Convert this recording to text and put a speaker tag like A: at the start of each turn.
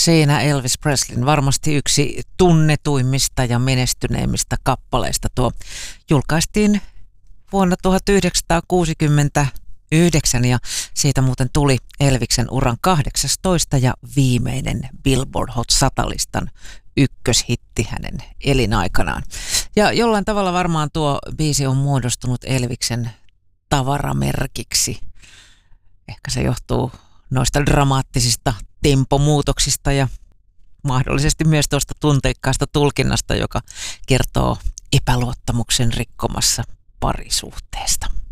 A: Siinä Elvis Presleyn varmasti yksi tunnetuimmista ja menestyneimmistä kappaleista. Tuo julkaistiin vuonna 1969 ja siitä muuten tuli Elviksen uran 18 ja viimeinen Billboard Hot 100-listan ykköshitti hänen elinaikanaan. Ja jollain tavalla varmaan tuo biisi on muodostunut Elviksen tavaramerkiksi. Ehkä se johtuu noista dramaattisista tempomuutoksista ja mahdollisesti myös tuosta tunteikkaasta tulkinnasta, joka kertoo epäluottamuksen rikkomassa parisuhteesta.